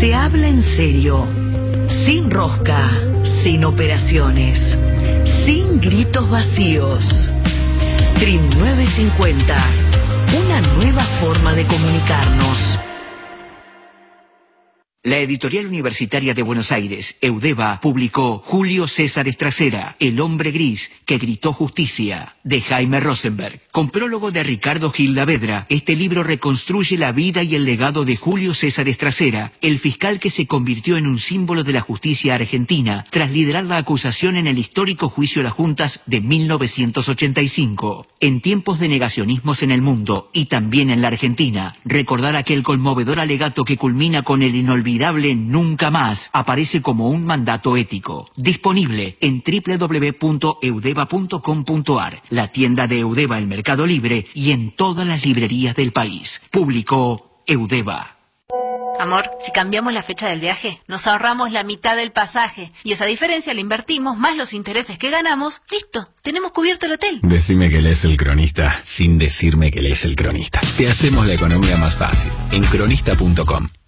Se habla en serio, sin rosca, sin operaciones, sin gritos vacíos. Stream 950, una nueva forma de comunicarnos. La Editorial Universitaria de Buenos Aires, Eudeva, publicó Julio César Estracera, El hombre gris que gritó justicia, de Jaime Rosenberg. Con prólogo de Ricardo Gildavedra, este libro reconstruye la vida y el legado de Julio César Estracera, el fiscal que se convirtió en un símbolo de la justicia argentina tras liderar la acusación en el histórico juicio de las Juntas de 1985. En tiempos de negacionismos en el mundo y también en la Argentina, recordar aquel conmovedor alegato que culmina con el inolvidable Nunca Más aparece como un mandato ético. Disponible en www.eudeva.com.ar, la tienda de Eudeva en Mercado Libre y en todas las librerías del país. Publicó Eudeva. Amor, si cambiamos la fecha del viaje, nos ahorramos la mitad del pasaje. Y esa diferencia la invertimos, más los intereses que ganamos. ¡Listo! Tenemos cubierto el hotel. Decime que lees El Cronista sin decirme que lees El Cronista. Te hacemos la economía más fácil. En cronista.com.